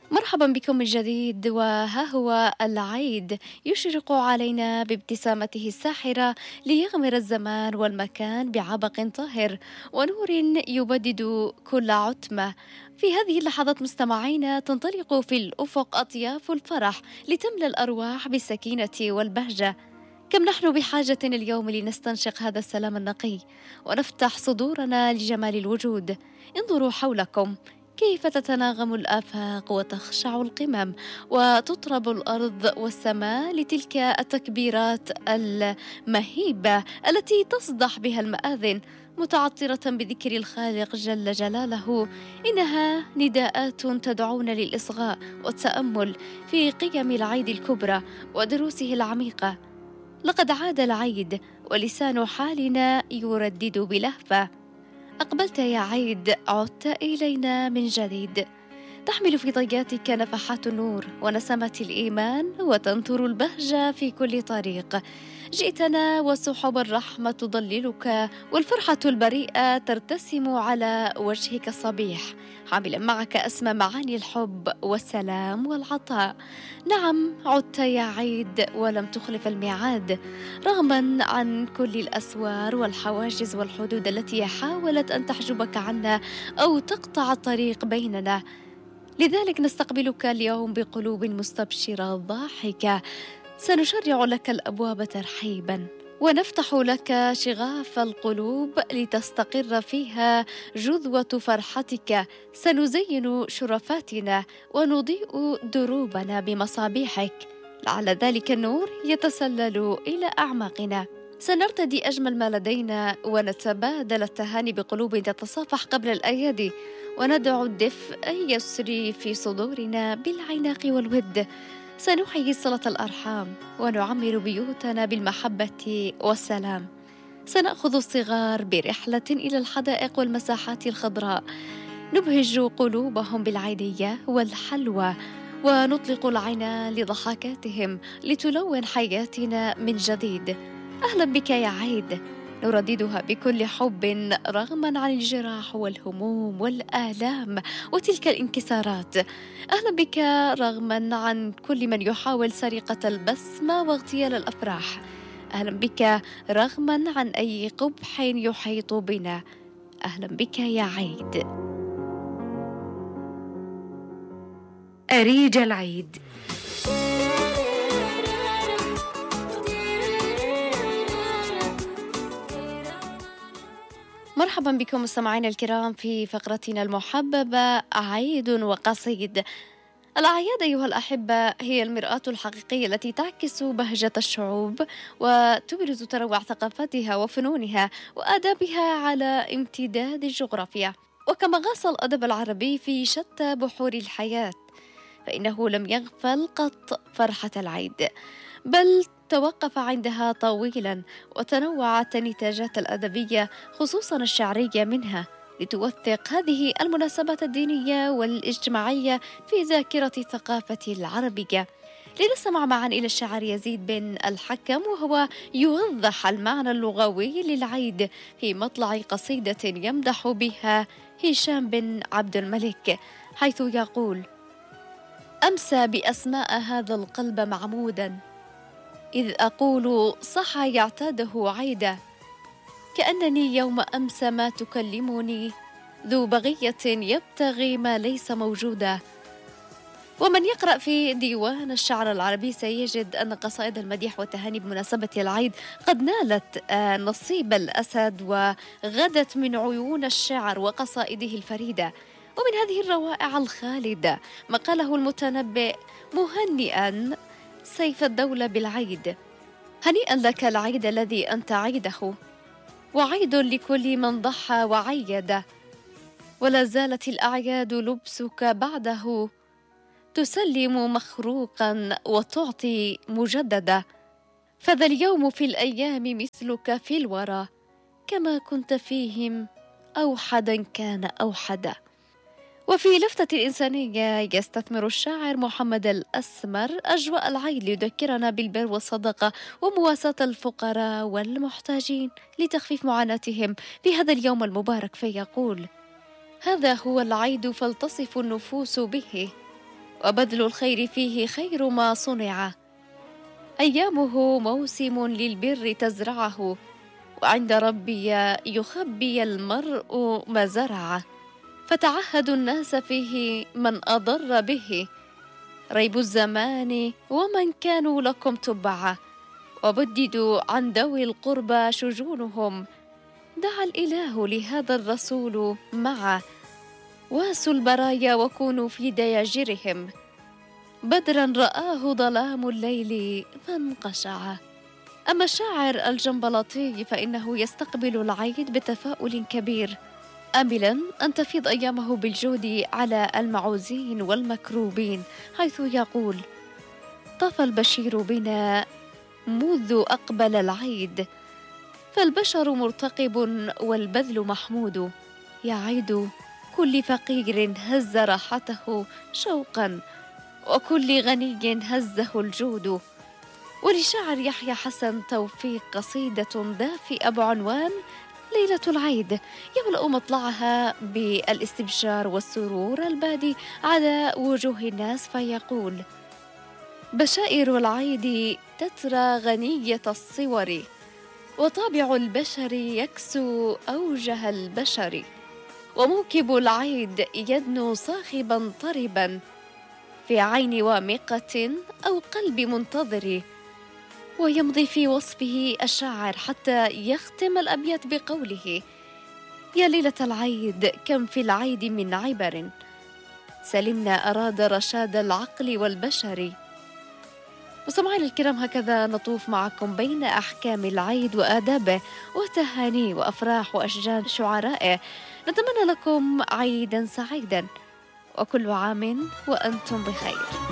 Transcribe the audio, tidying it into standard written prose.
مرحبا بكم من جديد، وها هو العيد يشرق علينا بابتسامته الساحرة ليغمر الزمان والمكان بعبق طاهر ونور يبدد كل عتمة. في هذه اللحظات مستمعينا تنطلق في الأفق أطياف الفرح لتملأ الأرواح بالسكينة والبهجة. كم نحن بحاجة اليوم لنستنشق هذا السلام النقي ونفتح صدورنا لجمال الوجود. انظروا حولكم كيف تتناغم الآفاق وتخشع القمم وتطرب الأرض والسماء لتلك التكبيرات المهيبة التي تصدح بها المآذن متعطرة بذكر الخالق جل جلاله. إنها نداءات تدعونا للإصغاء والتأمل في قيم العيد الكبرى ودروسه العميقة. لقد عاد العيد ولسان حالنا يردد بلهفة: أقبلت يا عيد، عدت إلينا من جديد. تحمل في طياتك نفحات النور ونسمات الإيمان وتنثر البهجة في كل طريق. جئتنا وسحب الرحمة تضللك والفرحة البريئة ترتسم على وجهك الصبيح، حاملا معك أسمى معاني الحب والسلام والعطاء. نعم، عدت يا عيد ولم تخلف الميعاد، رغما عن كل الأسوار والحواجز والحدود التي حاولت أن تحجبك عنا أو تقطع الطريق بيننا. لذلك نستقبلك اليوم بقلوب مستبشرة ضاحكة. سنشرع لك الأبواب ترحيبا ونفتح لك شغاف القلوب لتستقر فيها جذوة فرحتك. سنزين شرفاتنا ونضيء دروبنا بمصابيحك، لعل ذلك النور يتسلل إلى أعماقنا. سنرتدي أجمل ما لدينا ونتبادل التهاني بقلوب تتصافح قبل الأيادي، وندع الدفء يسري في صدورنا بالعناق والود. سنحيي صلة الأرحام ونعمر بيوتنا بالمحبة والسلام. سنأخذ الصغار برحلة إلى الحدائق والمساحات الخضراء، نبهج قلوبهم بالعيدية والحلوى، ونطلق العنان لضحكاتهم لتلون حياتنا من جديد. أهلا بك يا عيد، نرددها بكل حب رغما عن الجراح والهموم والآلام وتلك الانكسارات. أهلا بك رغما عن كل من يحاول سرقة البسمة واغتيال الأفراح. أهلا بك رغما عن أي قبح يحيط بنا. أهلا بك يا عيد. أريج العيد. مرحبا بكم مستمعينا الكرام في فقرتنا المحببة عيد وقصيد. الأعياد أيها الأحبة هي المرآة الحقيقية التي تعكس بهجة الشعوب وتبرز تنوع ثقافاتها وفنونها وآدابها على امتداد الجغرافيا. وكما غاص الأدب العربي في شتى بحور الحياة، فإنه لم يغفل قط فرحة العيد، بل توقف عندها طويلا وتنوعت النتاجات الأدبية خصوصا الشعرية منها لتوثق هذه المناسبات الدينية والاجتماعية في ذاكرة الثقافة العربية. لنستمع معا إلى الشاعر يزيد بن الحكم وهو يوضح المعنى اللغوي للعيد في مطلع قصيدة يمدح بها هشام بن عبد الملك، حيث يقول: أمسى بأسماء هذا القلب معمودا، إذ أقول صحى يعتاده عيدا، كأنني يوم أمس ما تكلمني ذو بغية يبتغي ما ليس موجودا. ومن يقرأ في ديوان الشعر العربي سيجد أن قصائد المديح والتهاني بمناسبة العيد قد نالت نصيب الأسد وغدت من عيون الشعر وقصائده الفريدة. ومن هذه الروائع الخالدة ما قاله المتنبئ مهنئا سيف الدولة بالعيد: هنيئا لك العيد الذي أنت عيده، وعيد لكل من ضحى وعيد، ولا زالت الأعياد لبسك بعده، تسلم مخروقا وتعطي مجددا، فذا اليوم في الأيام مثلك في الورى، كما كنت فيهم أوحدا كان أوحدا. وفي لفتة الإنسانية يستثمر الشاعر محمد الأسمر أجواء العيد ليذكرنا بالبر والصدقة ومواساة الفقراء والمحتاجين لتخفيف معاناتهم في هذا اليوم المبارك، فيقول: هذا هو العيد فلتصف النفوس به، وبذل الخير فيه خير ما صنع. أيامه موسم للبر تزرعه، وعند ربي يخبي المرء ما زرعه. فتعهدوا الناس فيه من أضر به ريب الزمان، ومن كانوا لكم تبعا. وبددوا عن ذوي القربى شجونهم، دعا الإله لهذا الرسول معه. واسوا البرايا وكونوا في دياجرهم، بدرا رآه ظلام الليل فانقشع. أما الشاعر الجنبلاطي فإنه يستقبل العيد بتفاؤل كبير، آملا أن تفيض أيامه بالجود على المعوزين والمكروبين، حيث يقول: طاف البشير بنا منذ أقبل العيد، فالبشر مرتقب والبذل محمود. يا عيد كل فقير هز راحته شوقا، وكل غني هزه الجود. ولشاعر يحيى حسن توفيق قصيدة دافئة بعنوان ليلة العيد، يملأ مطلعها بالاستبشار والسرور البادي على وجوه الناس، فيقول: بشائر العيد تترى غنية الصور، وطابع البشر يكسو أوجه البشر. وموكب العيد يدنو صاخبا طربا في عين وامقة أو قلب منتظر. ويمضي في وصفه الشاعر حتى يختم الأبيات بقوله: يا ليلة العيد كم في العيد من عبر، سلمنا أراد رشاد العقل والبشر. مستمعينا الكرام، هكذا نطوف معكم بين أحكام العيد وآدابه وتهانيه وأفراح وأشجان شعرائه. نتمنى لكم عيدا سعيدا، وكل عام وأنتم بخير.